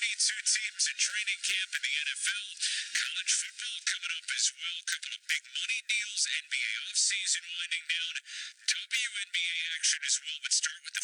two teams in training camp in the NFL. College football coming up as well. A couple of big money deals. NBA offseason winding down. WNBA action as well. But start with